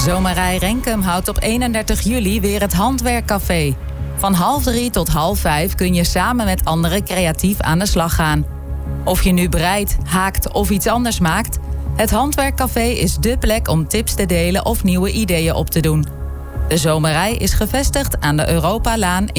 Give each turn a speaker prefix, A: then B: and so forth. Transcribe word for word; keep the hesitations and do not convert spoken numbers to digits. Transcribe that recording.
A: Zomerij Renkum houdt op eenendertig juli weer het Handwerkcafé. Van half drie tot half vijf kun je samen met anderen creatief aan de slag gaan. Of je nu breidt, haakt of iets anders maakt, het Handwerkcafé is dé plek om tips te delen of nieuwe ideeën op te doen. De Zomerij is gevestigd aan de Europalaan in